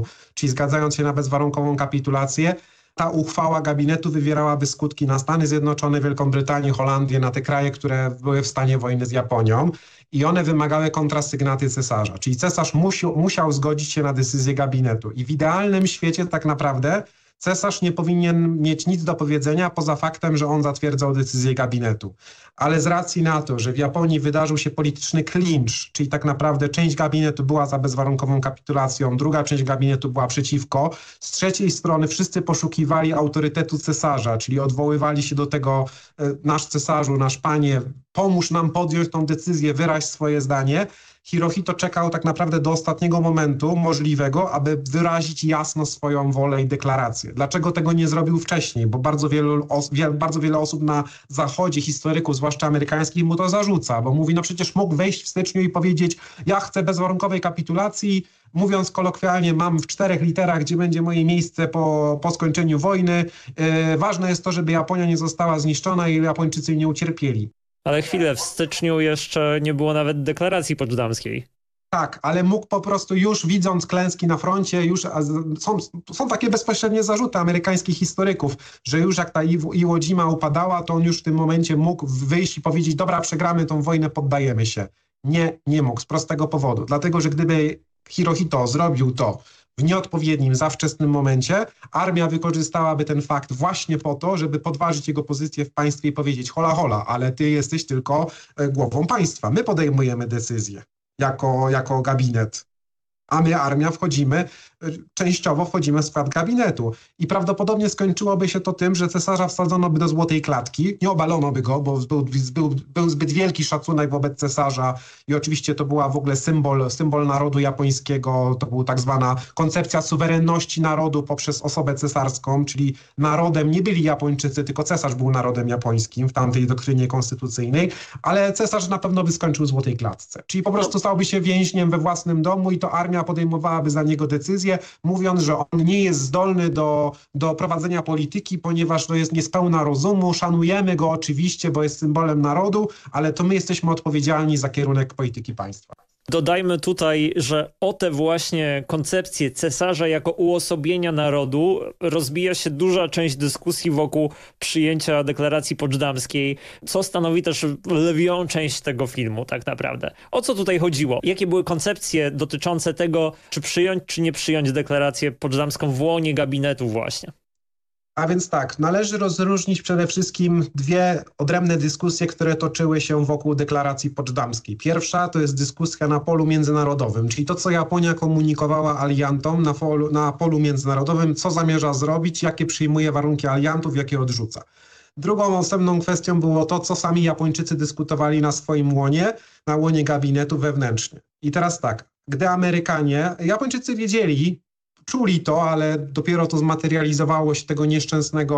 czyli zgadzając się na bezwarunkową kapitulację, ta uchwała gabinetu wywierałaby skutki na Stany Zjednoczone, Wielką Brytanię, Holandię, na te kraje, które były w stanie wojny z Japonią i one wymagały kontrasygnaty cesarza, czyli cesarz musiał zgodzić się na decyzję gabinetu i w idealnym świecie tak naprawdę cesarz nie powinien mieć nic do powiedzenia poza faktem, że on zatwierdzał decyzję gabinetu. Ale z racji na to, że w Japonii wydarzył się polityczny klincz, czyli tak naprawdę część gabinetu była za bezwarunkową kapitulacją, druga część gabinetu była przeciwko, z trzeciej strony wszyscy poszukiwali autorytetu cesarza, czyli odwoływali się do tego nasz cesarzu, nasz panie, pomóż nam podjąć tą decyzję, wyraź swoje zdanie. Hirohito czekał tak naprawdę do ostatniego momentu możliwego, aby wyrazić jasno swoją wolę i deklarację. Dlaczego tego nie zrobił wcześniej? Bo bardzo wiele osób na zachodzie, historyków, zwłaszcza amerykańskich, mu to zarzuca, bo mówi, no przecież mógł wejść w styczniu i powiedzieć, ja chcę bezwarunkowej kapitulacji, mówiąc kolokwialnie, mam w 4 literach, gdzie będzie moje miejsce po skończeniu wojny. Ważne jest to, żeby Japonia nie została zniszczona i Japończycy nie ucierpieli. Ale chwilę, w styczniu jeszcze nie było nawet deklaracji poczdamskiej. Tak, ale mógł po prostu już widząc klęski na froncie, już są takie bezpośrednie zarzuty amerykańskich historyków, że już jak ta Iwo Jima upadała, to on już w tym momencie mógł wyjść i powiedzieć, dobra, przegramy tą wojnę, poddajemy się. Nie mógł, z prostego powodu. Dlatego, że gdyby Hirohito zrobił to w nieodpowiednim, za wczesnym momencie, armia wykorzystałaby ten fakt właśnie po to, żeby podważyć jego pozycję w państwie i powiedzieć hola, ale ty jesteś tylko głową państwa. My podejmujemy decyzję jako gabinet. A my, armia, częściowo wchodzimy w skład gabinetu. I prawdopodobnie skończyłoby się to tym, że cesarza wsadzono by do złotej klatki, nie obalono by go, bo był zbyt wielki szacunek wobec cesarza i oczywiście to była w ogóle symbol narodu japońskiego, to była tak zwana koncepcja suwerenności narodu poprzez osobę cesarską, czyli narodem nie byli Japończycy, tylko cesarz był narodem japońskim w tamtej doktrynie konstytucyjnej, ale cesarz na pewno by skończył w złotej klatce. Czyli po prostu stałby się więźniem we własnym domu i to armia podejmowałaby za niego decyzję, mówiąc, że on nie jest zdolny do prowadzenia polityki, ponieważ to jest niespełna rozumu. Szanujemy go oczywiście, bo jest symbolem narodu, ale to my jesteśmy odpowiedzialni za kierunek polityki państwa. Dodajmy tutaj, że o tę właśnie koncepcję cesarza jako uosobienia narodu rozbija się duża część dyskusji wokół przyjęcia deklaracji poczdamskiej, co stanowi też lwią część tego filmu tak naprawdę. O co tutaj chodziło? Jakie były koncepcje dotyczące tego, czy przyjąć, czy nie przyjąć deklarację poczdamską w łonie gabinetu właśnie? A więc tak, należy rozróżnić przede wszystkim dwie odrębne dyskusje, które toczyły się wokół deklaracji poczdamskiej. Pierwsza to jest dyskusja na polu międzynarodowym, czyli to, co Japonia komunikowała aliantom na polu międzynarodowym, co zamierza zrobić, jakie przyjmuje warunki aliantów, jakie odrzuca. Drugą osobną kwestią było to, co sami Japończycy dyskutowali na swoim łonie, na łonie gabinetu wewnętrznie. I teraz tak, gdy Japończycy wiedzieli, czuli to, ale dopiero to zmaterializowało się tego nieszczęsnego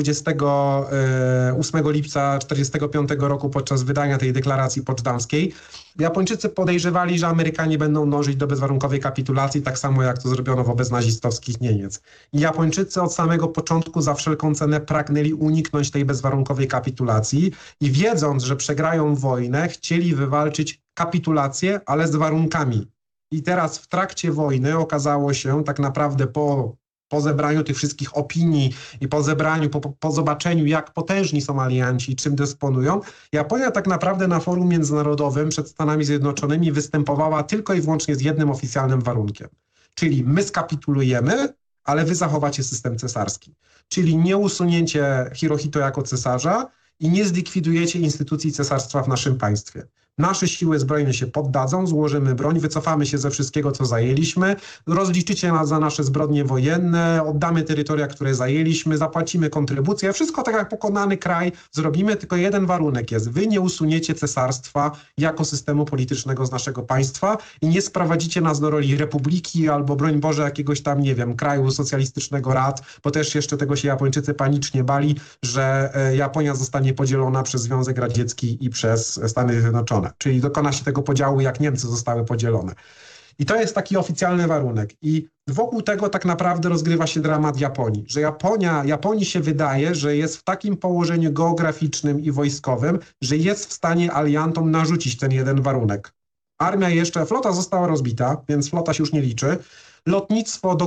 28 lipca 1945 roku podczas wydania tej deklaracji poczdamskiej. Japończycy podejrzewali, że Amerykanie będą dążyć do bezwarunkowej kapitulacji, tak samo jak to zrobiono wobec nazistowskich Niemiec. I Japończycy od samego początku za wszelką cenę pragnęli uniknąć tej bezwarunkowej kapitulacji i wiedząc, że przegrają wojnę, chcieli wywalczyć kapitulację, ale z warunkami. I teraz w trakcie wojny okazało się tak naprawdę po zebraniu tych wszystkich opinii i po zobaczeniu, jak potężni są alianci i czym dysponują, Japonia tak naprawdę na forum międzynarodowym przed Stanami Zjednoczonymi występowała tylko i wyłącznie z jednym oficjalnym warunkiem. Czyli my skapitulujemy, ale wy zachowacie system cesarski. Czyli nie usunięcie Hirohito jako cesarza i nie zlikwidujecie instytucji cesarstwa w naszym państwie. Nasze siły zbrojne się poddadzą, złożymy broń, wycofamy się ze wszystkiego, co zajęliśmy, rozliczycie nas za nasze zbrodnie wojenne, oddamy terytoria, które zajęliśmy, zapłacimy kontrybucję, wszystko tak jak pokonany kraj zrobimy, tylko jeden warunek jest, wy nie usuniecie cesarstwa jako systemu politycznego z naszego państwa i nie sprowadzicie nas do roli republiki albo broń Boże jakiegoś tam, nie wiem, kraju socjalistycznego rad, bo też jeszcze tego się Japończycy panicznie bali, że Japonia zostanie podzielona przez Związek Radziecki i przez Stany Zjednoczone. Czyli dokona się tego podziału, jak Niemcy zostały podzielone. I to jest taki oficjalny warunek. I wokół tego tak naprawdę rozgrywa się dramat Japonii. Że Japonii się wydaje, że jest w takim położeniu geograficznym i wojskowym, że jest w stanie aliantom narzucić ten jeden warunek. Flota została rozbita, więc flota się już nie liczy. Lotnictwo